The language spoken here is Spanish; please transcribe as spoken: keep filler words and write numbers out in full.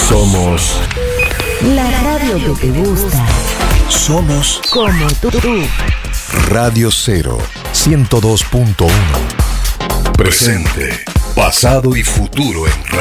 Somos la radio que te gusta. Somos Como tú. Radio Cero, ciento dos punto uno. Presente, pasado y futuro en radio.